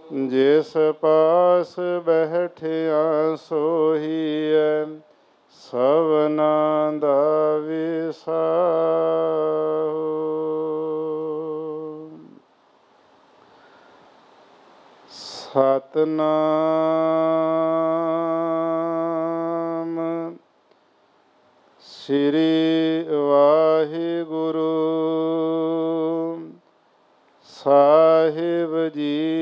ਜਿਸ ਪਾਸ ਬੈਠਿਆ ਸੋਹੀਐ ਸਭਨਾ ਦਾ ਵਿਸਾਹੋ। ਸਤਿਨਾਮ ਸ੍ਰੀ ਵਾਹਿਗੁਰੂ ਸਾਹਿਬ ਜੀ।